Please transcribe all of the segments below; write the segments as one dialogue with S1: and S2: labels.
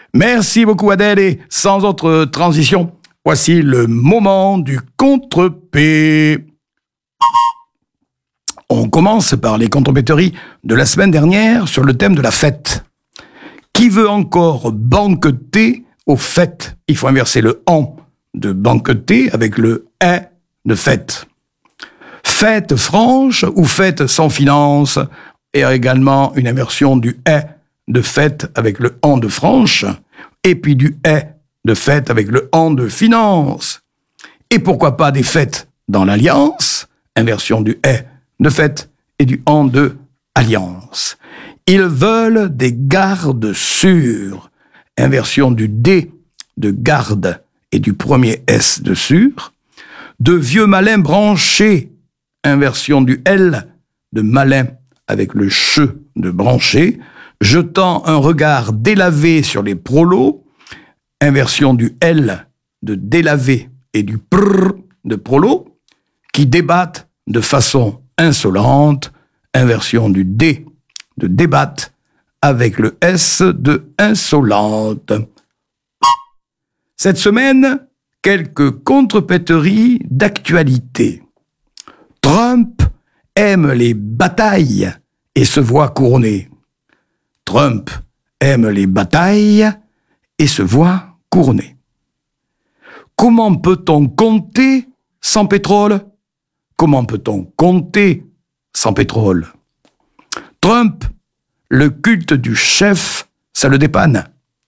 S1: Merci beaucoup Adèle et sans autre transition, voici le moment du contre-P. On commence par les contre-péteries de la semaine dernière sur le thème de la fête. Qui veut encore banqueter aux fêtes? Il faut inverser le « en » de banqueter avec le « est » de fête. Fête franche ou fête sans finance, et également une inversion du « est » de fête avec le « en » de franche, et puis du « est » de fête avec le « en » de finance. Et pourquoi pas des fêtes dans l'alliance, inversion du « est » de fête et du « en » de alliance. Ils veulent des gardes sûrs, inversion du « d » de garde et du premier « s » de sûr, de vieux malins branchés, inversion du « l » de malin avec le « che » de branché, jetant un regard délavé sur les prolos, inversion du « l » de délavé et du « prr » de prolo, qui débattent de façon insolente, inversion du « d » de débattre avec le « s » de insolente. Cette semaine, quelques contrepéteries d'actualité. Trump aime les batailles et se voit couronné. Trump aime les batailles et se voit couronné. Comment peut-on compter sans pétrole? Comment peut-on compter sans pétrole? Trump, le culte du chef, ça le dépanne.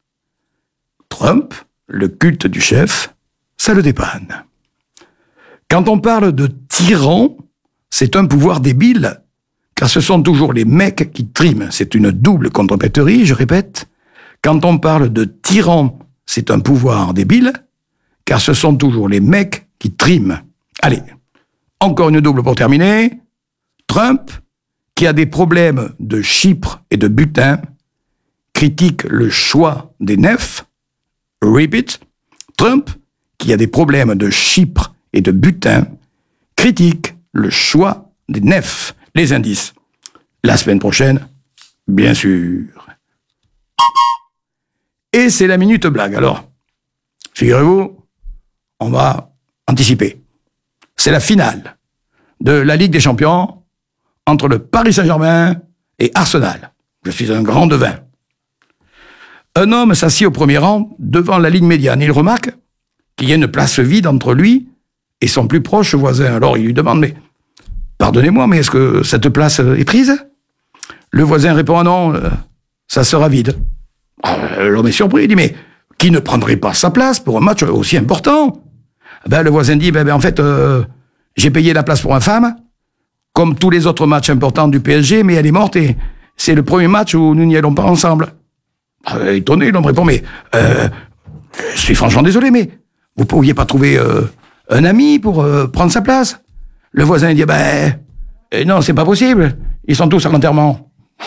S1: Trump, le culte du chef, ça le dépanne. Quand on parle de tyran, c'est un pouvoir débile, car ce sont toujours les mecs qui triment. C'est une double contrepéterie, je répète. Quand on parle de tyran, c'est un pouvoir débile, car ce sont toujours les mecs qui triment. Allez, encore une double pour terminer. Trump, qui a des problèmes de Chypre et de butin, critique le choix des nefs. Repeat. Trump, qui a des problèmes de Chypre et de butin, critique le choix des nefs. Les indices. La semaine prochaine, bien sûr. Et c'est la minute blague. Alors, figurez-vous, on va anticiper. C'est la finale de la Ligue des Champions entre le Paris Saint-Germain et Arsenal. Je suis un grand devin. Un homme s'assied au premier rang devant la ligne médiane. Il remarque qu'il y a une place vide entre lui et son plus proche voisin. Alors il lui demande, mais pardonnez-moi, mais est-ce que cette place est prise? Le voisin répond, ah non, ça sera vide. L'homme est surpris, il dit, mais qui ne prendrait pas sa place pour un match aussi important? Le voisin dit, en fait, j'ai payé la place pour une femme, comme tous les autres matchs importants du PSG, mais elle est morte et c'est le premier match où nous n'y allons pas ensemble. Étonné, l'homme répond, mais je suis franchement désolé, mais vous pourriez pas trouver un ami pour prendre sa place? Le voisin dit, non, c'est pas possible, ils sont tous à l'enterrement.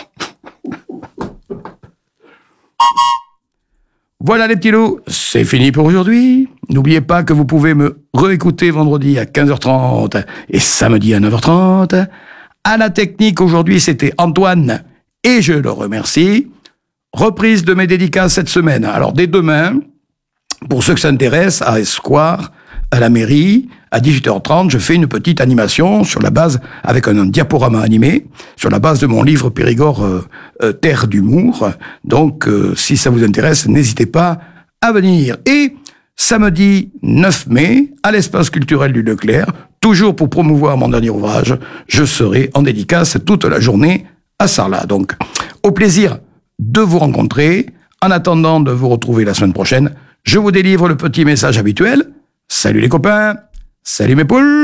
S1: Voilà les petits loups, c'est fini pour aujourd'hui. N'oubliez pas que vous pouvez me réécouter vendredi à 15h30 et samedi à 9h30. À la technique aujourd'hui, c'était Antoine et je le remercie. Reprise de mes dédicaces cette semaine. Alors dès demain, pour ceux que ça intéresse, à Esquire, à la mairie, à 18h30, je fais une petite animation sur la base, avec un diaporama animé, sur la base de mon livre Périgord, Terre d'humour. Donc, si ça vous intéresse, n'hésitez pas à venir. Et samedi 9 mai, à l'espace culturel du Leclerc, toujours pour promouvoir mon dernier ouvrage, je serai en dédicace toute la journée à Sarlat. Donc, au plaisir de vous rencontrer. En attendant de vous retrouver la semaine prochaine, je vous délivre le petit message habituel. Salut les copains, salut mes poules.